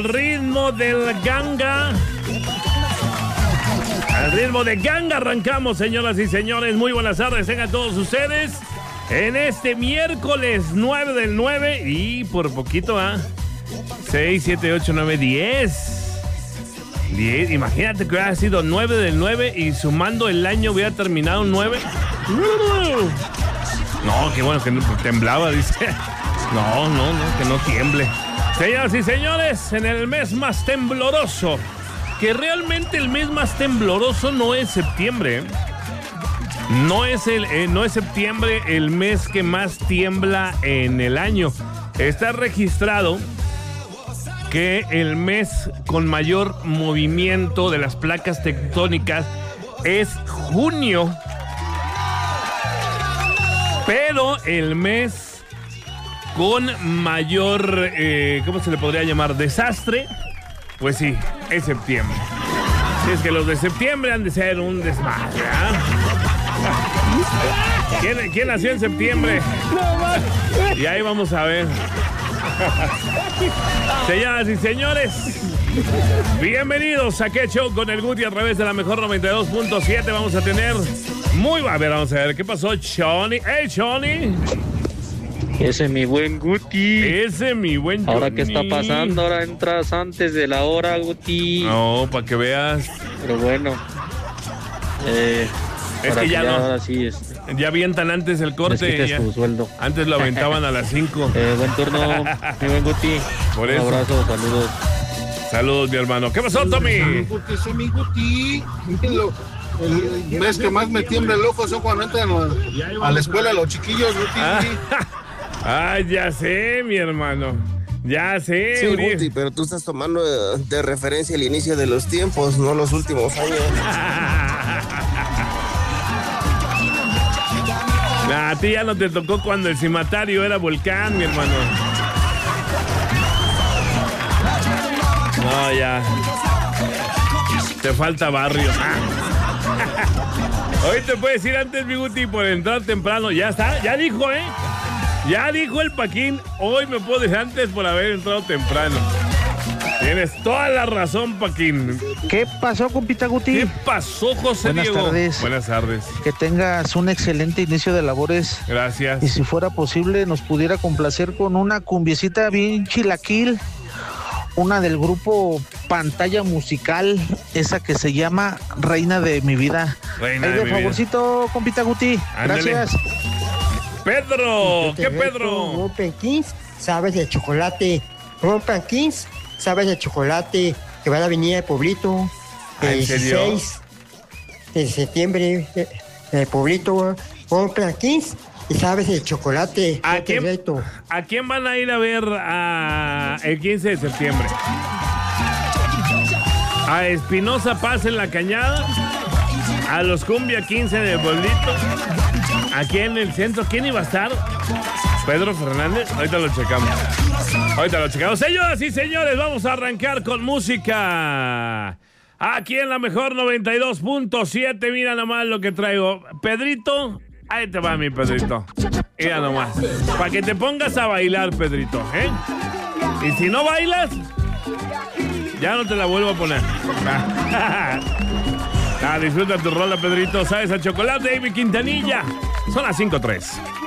Ritmo del ganga. Al ritmo de ganga arrancamos, señoras y señores. Muy buenas tardes, tengan todos ustedes en este miércoles 9 del 9 y por poquito, 6, 7, 8, 9, 10. Imagínate que hubiera sido 9 del 9 y sumando el año hubiera terminado 9. No, qué bueno que no temblaba, dice. No, que no tiemble. Señoras y señores, en el mes más tembloroso, que realmente el mes más tembloroso no es septiembre. No es septiembre el mes que más tiembla en el año. Está registrado que el mes con mayor movimiento de las placas tectónicas es junio. Pero el mes con mayor, ¿cómo se le podría llamar? Desastre, pues sí, es septiembre. Si es que los de septiembre han de ser un desmadre, ¿Quién nació en septiembre? Y ahí vamos a ver. Señoras y señores, bienvenidos a Qué Show con el Guti a través de la mejor 92.7. Vamos a tener vamos a ver, ¿qué pasó, Johnny? ¡Hey, Johnny! Ese mi buen Guti. Ese mi buen Johnny. ¿Ahora qué está pasando? Ahora entras antes de la hora, Guti. No, para que veas. Pero bueno. Es que ya no. Ahora sí ya avientan antes el corte. Ya. Su sueldo. Antes lo aventaban a las 5. Buen turno, mi buen Guti. Por eso. Un abrazo, saludos. Saludos, mi hermano. ¿Qué pasó, Tommy? Ese mi Guti. El mes que más me tiembla el ojo son cuando entran a la escuela los chiquillos, Guti. Ya sé, mi hermano. Ya sé. Sí, Guti, pero tú estás tomando de referencia el inicio de los tiempos, no los últimos años. A ti ya no te tocó cuando el cimatario era volcán, mi hermano. No, ya. Te falta barrio. Hoy te puedes ir antes, mi Guti, por entrar temprano. Ya está, ya dijo, Ya dijo el Paquín, hoy me puedo ir antes por haber entrado temprano. Tienes toda la razón, Paquín. ¿Qué pasó, compita Guti? ¿Qué pasó, José Diego? Buenas tardes. Buenas tardes. Que tengas un excelente inicio de labores. Gracias. Y si fuera posible, nos pudiera complacer con una cumbiecita bien chilaquil. Una del grupo Pantalla Musical, esa que se llama Reina de mi vida. Reina ahí de mi favorcito, vida. Compita Guti. Ándale. Gracias. Pedro, ¿qué Pedro? Open Kings, sabes de chocolate. Open Kings, sabes de chocolate. Que va a la avenida de Pueblito. El 16 de septiembre, de Pueblito. Open Kings. Y sabes el chocolate. ¿A quién van a ir a ver el 15 de septiembre? ¿A Espinosa Paz en la Cañada? ¿A los Cumbia 15 de Pueblito? ¿Aquí en el centro? ¿Quién iba a estar? ¿Pedro Fernández? Ahorita lo checamos. Señoras y señores, vamos a arrancar con música. Aquí en la mejor 92.7. Mira nomás lo que traigo. Pedrito... Ahí te va, mi Pedrito. Mira nomás. Para que te pongas a bailar, Pedrito, Y si no bailas, ya no te la vuelvo a poner. Disfruta tu rola, Pedrito. Sabes a chocolate, Amy Quintanilla. Son las 5:03.